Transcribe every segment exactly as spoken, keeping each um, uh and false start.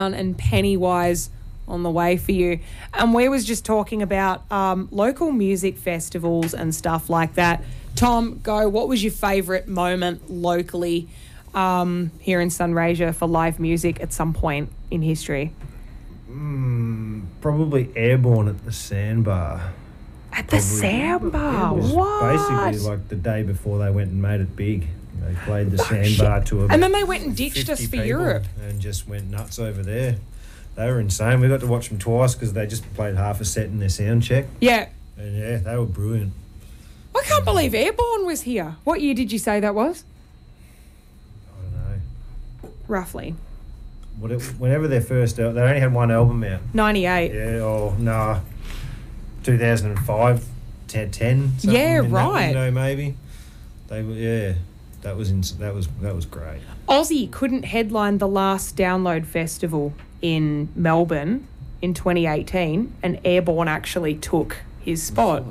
and Pennywise on the way for you. And we was just talking about um, local music festivals and stuff like that. Tom, go, what was your favourite moment locally um, here in Sunraysia for live music at some point in history? Mm, probably Airborne at the Sandbar. At the Sandbar? It was What? basically like the day before they went and made it big. They played the Sandbar to about And then they went and ditched us for people Europe. and just went nuts over there. They were insane. We got to watch them twice because they just played half a set in their sound check. Yeah. And yeah, they were brilliant. I can't believe Airborne was here. What year did you say that was? I don't know. Roughly. What it, whenever their first al- they only had one album out. ninety-eight. Yeah, or nah, two thousand five, ten, ten something Yeah, in that right. window maybe. They were yeah, that was ins- that was that was great. Aussie couldn't headline the last Download Festival in Melbourne in twenty eighteen, and Airborne actually took his spot.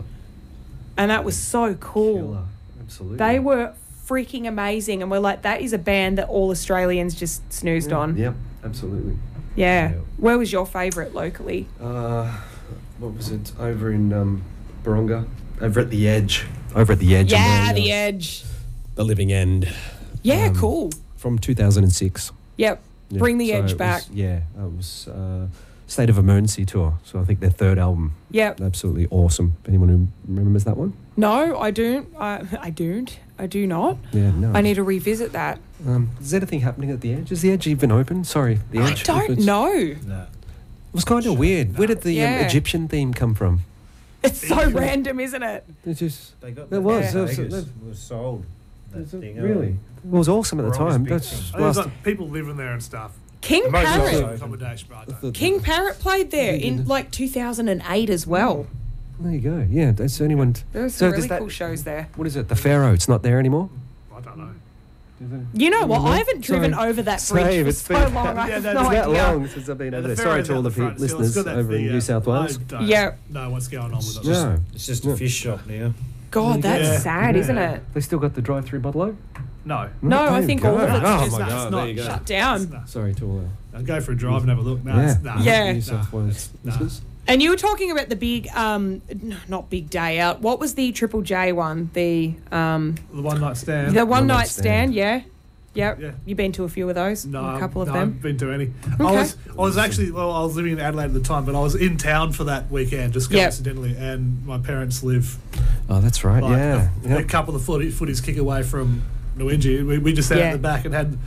And that was so cool. Killer. Absolutely. They were freaking amazing, and we're like, that is a band that all Australians just snoozed yeah. on. Yep, absolutely. Yeah. Yeah. Where was your favourite locally? Uh, what was it? Over in um, Baronga. Over at the Edge. Over at the Edge. Yeah, and then, The uh, Edge. The Living End. Yeah, um, cool. From two thousand six. Yep. Yeah, Bring the so Edge it back. Was, yeah, it was uh, State of Emergency Tour. So I think their third album. Yep. Absolutely awesome. Anyone who remembers that one? No, I don't. I, I don't. I do not. Yeah, no. I need to revisit that. Um, is anything happening at the Edge? Is the Edge even open? Sorry, the I Edge. don't It's- know. Nah. It was kind of weird. Where did the Yeah. um, Egyptian theme come from? It's so random, isn't it? It just They got It was, that it was- Vegas that- was sold. That Is it thing, really? uh, It was awesome at the Baronga's time. big That's thing. I think there's last, like people living there and stuff. King Most Parrot. also- Accommodation, but I don't know. the- King Parrot played there in like two thousand eight as well. There you go. Yeah, that's anyone. T- There were So some does really that- cool shows there. what is it? The Pharaoh. It's not there anymore. I don't know. You know what? I haven't Sorry. driven over that bridge Same, for it's so been- long. I Yeah, have that- no it's that idea. long since I've been Yeah, over the there. Sorry ferry's to all out the the pe- front, so it's listeners got that over in thing New out. South Wales. I don't Yeah. know what's going on with it. No. It's just Yeah. a fish shop now. God, that's Yeah. sad, isn't Yeah. it? They still got the drive-through bottle. No. No, I There you think go. all of it's Oh just my not- God, it's there you go. shut down. Nah. Sorry to all I'll go for a drive and have a look. No, Yeah. it's, nah. Yeah. New South Nah, Wales it's- nah. listeners. And you were talking about the big, um, n- not big day out. What was the Triple J one? The um, The one night stand. the one night night stand. stand. Yeah, yep. Yeah. You've been to a few of those. No, a couple of no, I them. haven't been to any. Okay. I was, I was actually, well, I was living in Adelaide at the time, but I was in town for that weekend, just Yep. coincidentally, and my parents live Oh, that's right. like yeah. a, Yep. a couple of footy, footies kick away from Nwinji. We, we just sat Yeah. at the back and had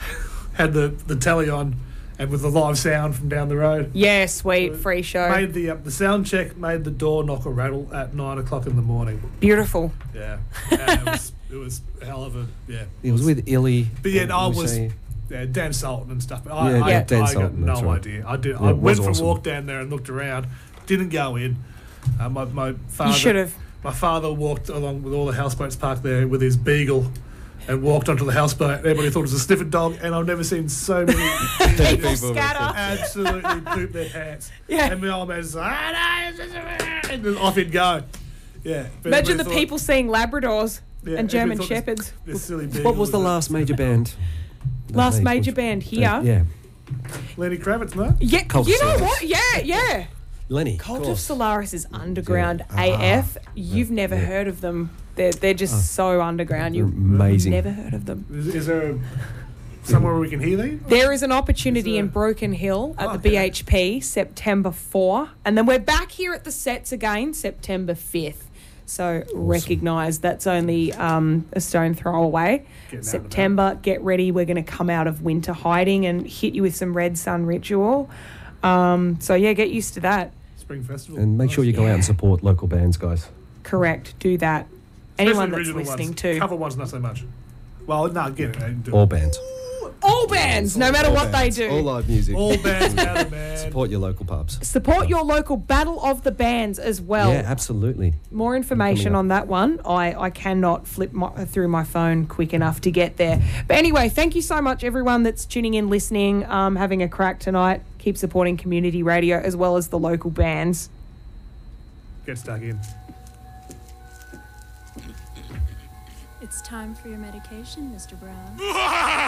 had the, the telly on, and with the live sound from down the road. Yeah, sweet free show. Made the uh, the sound check, made the door knocker rattle at nine o'clock in the morning. Beautiful. Yeah, and it was it was a hell of a yeah. It was with Illy. But yeah, what I did we was say? yeah, Dan Sultan and stuff. But I, Yeah, I, yeah, Dan I Sultan, got that's no right. idea. I did. Yeah, I it was went for awesome. a walk down there and looked around. Didn't go in. Uh, my my father. You should have. My father walked along with all the houseboats parked there with his beagle. And walked onto the houseboat. Everybody thought it was a sniffer dog, and I've never seen so many People People scatter. absolutely poop their pants. Yeah. And my old man's like, ah, no, and then off he'd go. Yeah. But Imagine the everybody thought- people seeing Labradors yeah, and German everybody thought Shepherds. This, this silly What beagle was the a- last major band? that Last they major pushed? band here. Yeah. Lenny Kravitz, no? Yeah, Cult you of know Solaris. what? Yeah, yeah. Lenny. Cult of course. Solaris is underground Yeah. A Ah. F. You've never Yeah. heard of them. They're they're just Oh. so underground. They're You've amazing. never heard of them. Is, is there a, somewhere where we can hear them? There is an opportunity Is there- in Broken Hill at Oh, the okay. B H P September fourth, and then we're back here at the sets again September fifth. So recognise that's only um, a stone throw away. Getting out of September, get ready. We're going to come out of winter hiding and hit you with some Red Sun Ritual. Um, so yeah, get used to that. Spring Festival. And make sure you go out and support local bands, guys. Correct. Do that. Especially Anyone that's original listening ones. too. Cover ones, not so much. Well, no, get it. eh, do- All bands. All bands, no matter All what bands. they do. All live music. All bands matter, man. Support your local pubs. Support your local Battle of the Bands as well. Yeah, absolutely. More information Coming up. on that one. I, I cannot flip my, through my phone quick enough to get there. But anyway, thank you so much, everyone that's tuning in, listening, um, having a crack tonight. Keep supporting community radio as well as the local bands. Get stuck in. It's time for your medication, Mister Brown.